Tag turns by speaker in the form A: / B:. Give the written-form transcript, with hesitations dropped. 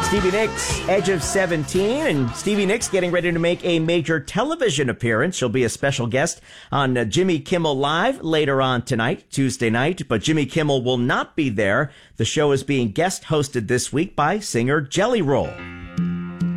A: Stevie Nicks, Edge of 17, and Stevie Nicks getting ready to make a major television appearance. She'll be a special guest on Jimmy Kimmel Live later on tonight, Tuesday night, but Jimmy Kimmel will not be there. The show is being guest hosted this week by singer Jelly Roll.